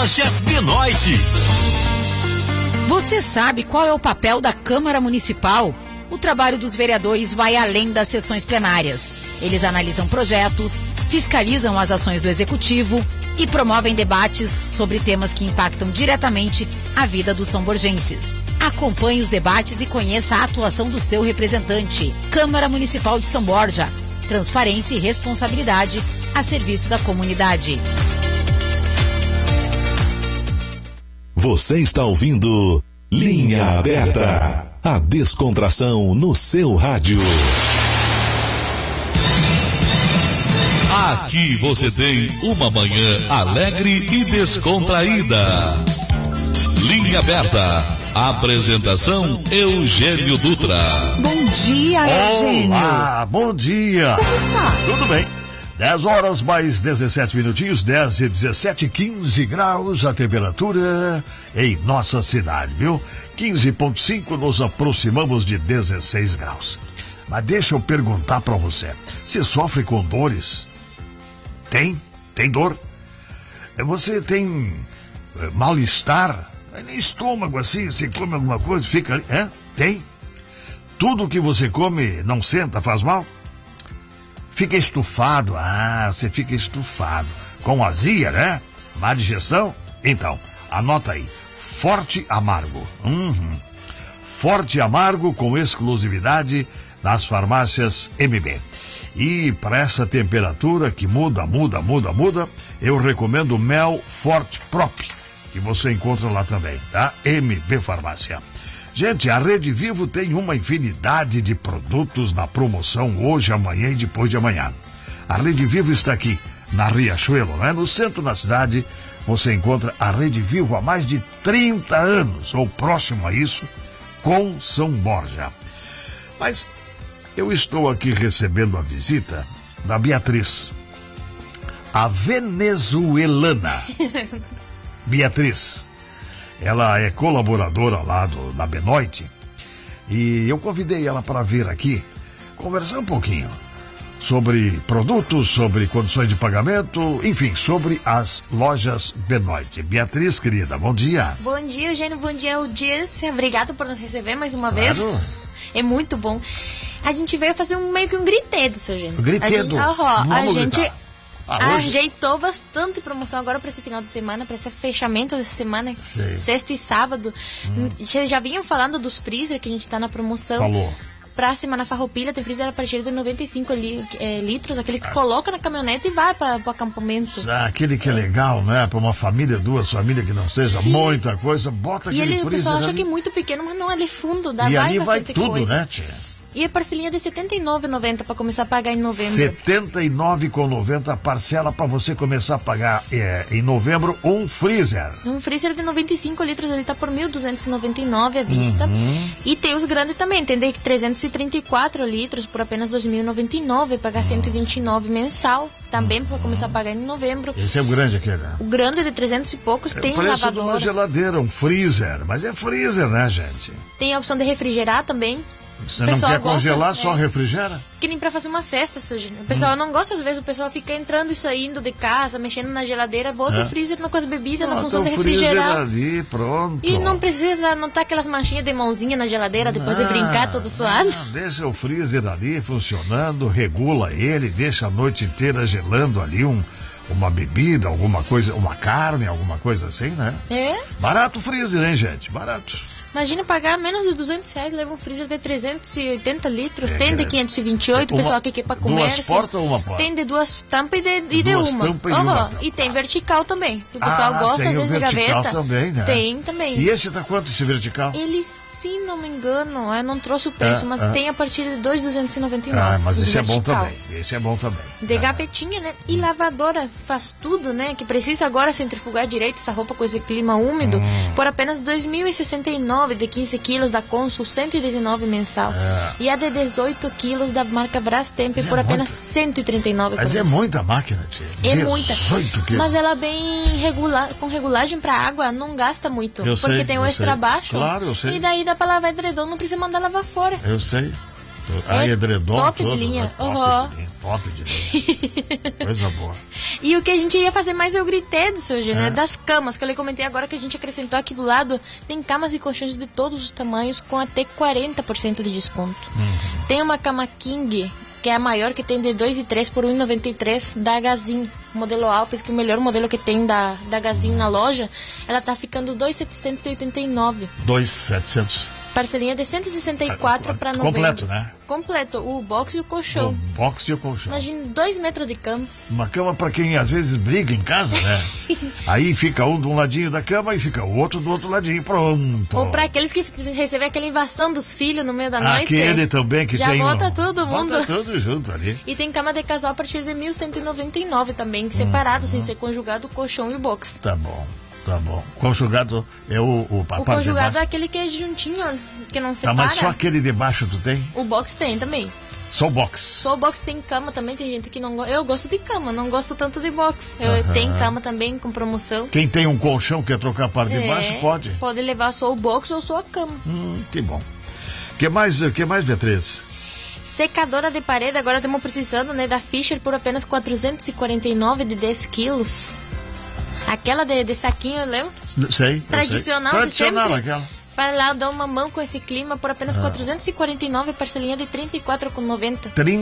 Lojas Benoit. Você sabe qual é o papel da Câmara Municipal? O trabalho dos vereadores vai além das sessões plenárias. Eles analisam projetos, fiscalizam as ações do Executivo e promovem debates sobre temas que impactam diretamente a vida dos são-borgenses. Acompanhe os debates e conheça a atuação do seu representante. Câmara Municipal de São Borja. Transparência e responsabilidade a serviço da comunidade. Você está ouvindo Linha Aberta. A descontração no seu rádio. Aqui você tem uma manhã alegre e descontraída. Linha Aberta. Apresentação Eugênio Dutra. Bom dia, Eugênio. Olá, bom dia. Como está? Tudo bem. 10 horas mais 17 minutinhos, 10 e 17, 15 graus a temperatura em nossa cidade, viu? 15,5, nos aproximamos de 16 graus. Mas deixa eu perguntar pra você, você sofre com dores? Tem dor? Você tem mal-estar? Estômago assim, você come alguma coisa, fica ali, Tem? Tudo que você come não senta, faz mal? Fica estufado, você fica estufado. Com azia, né? Má digestão? Então, anota aí, Forte Amargo. Forte Amargo com exclusividade nas farmácias MB. E para essa temperatura que muda, eu recomendo Mel Forte Prop, que você encontra lá também, tá? MB Farmácia. Gente, a Rede Vivo tem uma infinidade de produtos na promoção hoje, amanhã e depois de amanhã. A Rede Vivo está aqui, na Riachuelo, né? No centro da cidade, você encontra a Rede Vivo há mais de 30 anos, ou próximo a isso, com São Borja. Mas eu estou aqui recebendo a visita da Beatriz, a venezuelana. Beatriz. Ela é colaboradora lá da Benoit e eu convidei ela para vir aqui conversar um pouquinho sobre produtos, sobre condições de pagamento, enfim, sobre as lojas Benoit. Beatriz, querida, bom dia. Bom dia, Eugênio, bom dia, audiência. Obrigado por nos receber mais uma vez. É muito bom. A gente veio fazer meio que um gritedo, seu Eugênio. Gritedo? A gente ajeitou bastante promoção agora para esse final de semana, para esse fechamento dessa semana, sexta e sábado. Vocês já vinham falando dos freezer que a gente está na promoção. Falou. Pra Semana Farroupilha tem freezer a partir de 95 litros, aquele que coloca na caminhonete e vai para o acampamento. Aquele que é legal, né? Para uma família, duas famílias que não seja muita coisa, bota aquele freezer. E o pessoal acha que é muito pequeno, mas não, ele é fundo, e ali vai tudo, coisa. Né, tia? E a parcelinha de R$ 79,90 para começar a pagar em novembro. R$ 79,90 a parcela para você começar a pagar em novembro um freezer. Um freezer de 95 litros, ele tá por R$ 1.299 à vista. E tem os grandes também, tem de 334 litros por apenas R$ 2.099, pagar R$ 129 mensal. Também para começar a pagar em novembro. Esse é o grande aquele, né? O grande de 300 e poucos, tem lavadora. lavadora. De uma geladeira, um freezer, mas é freezer, né, gente? Tem a opção de refrigerar também. Você não quer congelar, só refrigera? Que nem pra fazer uma festa, o pessoal não gosta, às vezes o pessoal fica entrando e saindo de casa, mexendo na geladeira, bota o freezer com as bebidas, na função de refrigerar. Ali, pronto. E não precisa, não tá aquelas manchinhas de mãozinha na geladeira depois de brincar todo suado. Deixa o freezer ali funcionando, regula ele, deixa a noite inteira gelando ali uma bebida, alguma coisa, uma carne, alguma coisa assim, né? Barato o freezer, hein, gente? Barato. Imagina pagar menos de R$200, leva um freezer de 380 litros, tem de 528, o pessoal que quer para comércio. 2 portas ou uma porta? Tem de 2 tampas e de uma. Tampas e uma. E tem vertical também. O pessoal gosta às vezes de gaveta. Também, né? Tem também. E esse tá quanto, esse vertical? Ele, se não me engano, eu não trouxe o preço, mas tem a partir de 2.299. Mas esse é bom também. Esse é bom também. De gavetinha, né? E lavadora faz tudo, né? Que precisa agora centrifugar direito essa roupa com esse clima úmido por apenas R$2.069 de 15 quilos da Consul, 119 mensal. E a de 18 quilos da marca Brastemp por apenas 139. Mas é muita máquina, tia. É muita. 18 quilos. Mas ela bem com regulagem para água, não gasta muito. Porque tem o extra baixo. Claro, eu sei. E daí dá pra lavar edredom, não precisa mandar lavar fora. Eu sei. Edredom top todo, de linha. Top de linha. top de Deus. Coisa boa. E o que a gente ia fazer mais, eu gritei do seu Eugênio, né? Das camas, que eu lhe comentei agora, que a gente acrescentou aqui do lado. Tem camas e colchões de todos os tamanhos com até 40% de desconto. Tem uma cama King, que é a maior, que tem de 2 e 3 por 1,93 da Gazin, modelo Alpes, que é o melhor modelo que tem da Gazin na loja. Ela tá ficando 2.789. 2.700. Parcelinha de 164 para novembro. Completo, né? Completo, o box e o colchão. O box e o colchão. Imagina 2 metros de cama. Uma cama para quem às vezes briga em casa, né? Aí fica um de um ladinho da cama e fica o outro do outro ladinho, pronto. Ou para aqueles que recebem aquela invasão dos filhos no meio da noite. Aquele também que já tem... Já bota todo mundo. Bota tudo junto ali. E tem cama de casal a partir de 1.199 também, separado, sem ser conjugado, o colchão e o box. Tá bom. Tá bom. Conjugado é o conjugado é aquele que é juntinho, que não separa. Tá, mas só aquele de baixo tu tem? O box tem também. Só o box? Só o box. Tem cama também, tem gente que não gosta. Eu gosto de cama, não gosto tanto de box. Tem cama também com promoção. Quem tem um colchão, quer trocar a parte de baixo, pode? Pode levar só o box ou só a cama. Que bom. Que mais, Beatriz? Secadora de parede, agora estamos precisando, né, da Fisher por apenas 449 de 10 quilos. Aquela de saquinho, lembra? Sei. Tradicional, Tradicional, sempre. aquela. Vai lá dar uma mão com esse clima por apenas 449, parcelinha de 34,90.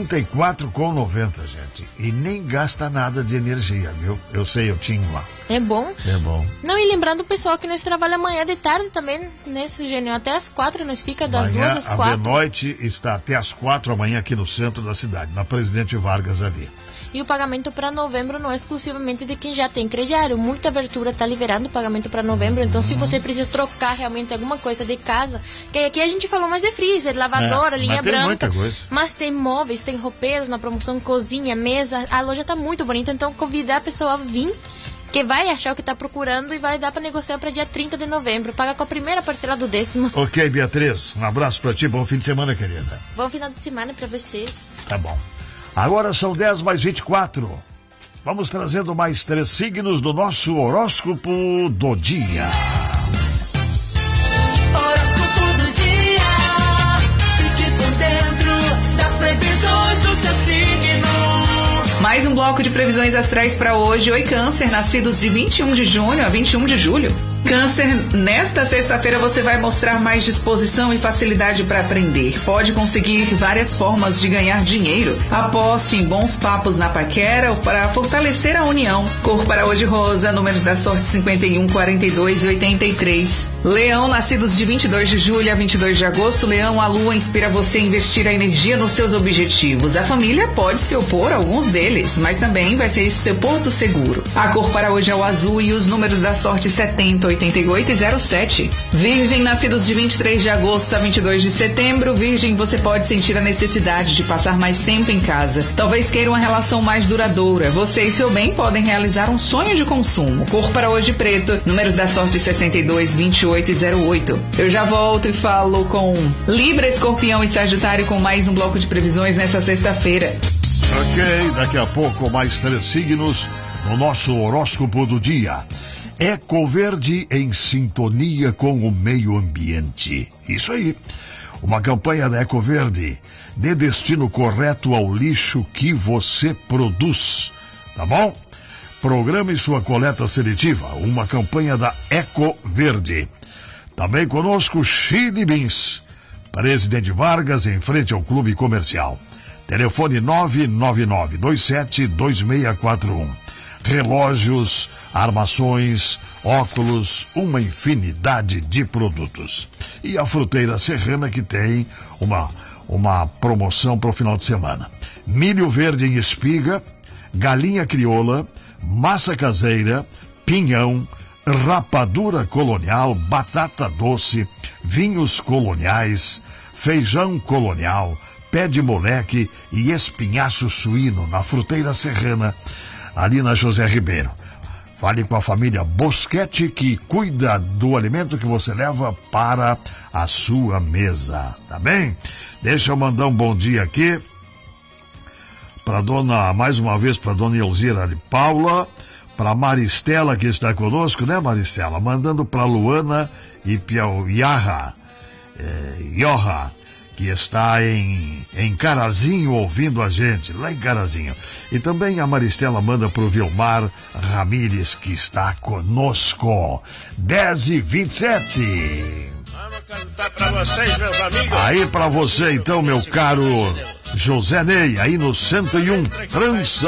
34,90, gente. E nem gasta nada de energia, viu? Eu sei, eu tinha lá. É bom? É bom. Não, e lembrando o pessoal que nós trabalhamos amanhã de tarde também, né, Eugênio? Até às 4, nós fica das amanhã, 2 às 4. A de noite está até às 4 amanhã aqui no centro da cidade, na Presidente Vargas ali. E o pagamento para novembro não é exclusivamente de quem já tem crediário. Muita abertura está liberando o pagamento para novembro. Então, se você precisa trocar realmente alguma coisa de casa, que aqui a gente falou mais de freezer, lavadora, linha branca. Muita coisa. Mas tem móveis, tem roupeiros na promoção, cozinha, mesa. A loja está muito bonita. Então, convidar a pessoa a vir, que vai achar o que está procurando e vai dar para negociar para dia 30 de novembro. Paga com a primeira parcela do 10º. Ok, Beatriz. Um abraço para ti. Bom fim de semana, querida. Bom final de semana para vocês. Tá bom. Agora são 10:24. Vamos trazendo mais 3 signos do nosso horóscopo do dia. Horóscopo do dia. Fique por dentro das previsões do seu signo. Mais um bloco de previsões astrais para hoje. Oi, Câncer, nascidos de 21 de junho a 21 de julho. Câncer, nesta sexta-feira você vai mostrar mais disposição e facilidade para aprender. Pode conseguir várias formas de ganhar dinheiro. Aposte em bons papos na paquera para fortalecer a união. Cor para hoje rosa, números da sorte 51, 42 e 83. Leão, nascidos de 22 de julho a 22 de agosto. Leão, a lua inspira você a investir a energia nos seus objetivos. A família pode se opor a alguns deles, mas também vai ser seu porto seguro. A cor para hoje é o azul e os números da sorte 70, 88 e 07. Virgem, nascidos de 23 de agosto a 22 de setembro. Virgem, você pode sentir a necessidade de passar mais tempo em casa. Talvez queira uma relação mais duradoura. Você e seu bem podem realizar um sonho de consumo. Cor para hoje preto, números da sorte 62, 28 e 08. Eu já volto e falo com Libra, Escorpião e Sagitário com mais um bloco de previsões nessa sexta-feira. Ok, daqui a pouco mais 3 signos no nosso horóscopo do dia. Ecoverde em sintonia com o meio ambiente. Isso aí. Uma campanha da Ecoverde. Dê destino correto ao lixo que você produz. Tá bom? Programe sua coleta seletiva. Uma campanha da Ecoverde. Também conosco Chili Beans. Presidente Vargas em frente ao Clube Comercial. Telefone 999272641. Relógios, armações, óculos, uma infinidade de produtos. E a Fruteira Serrana que tem uma promoção para o final de semana. Milho verde em espiga, galinha crioula, massa caseira, pinhão, rapadura colonial, batata doce, vinhos coloniais, feijão colonial, pé de moleque e espinhaço suíno na Fruteira Serrana, ali na José Ribeiro. Fale com a família Bosquete que cuida do alimento que você leva para a sua mesa, tá bem? Deixa eu mandar um bom dia aqui para mais uma vez para dona Elzira de Paula, para Maristela que está conosco, né, Maristela? Mandando para Luana e Yoha, que está em Carazinho ouvindo a gente, lá em Carazinho. E também a Maristela manda pro Vilmar Ramírez, que está conosco. 10h27. Vamos cantar pra vocês, meus amigos. Aí pra você então, meu caro José Ney, aí no 101, trança.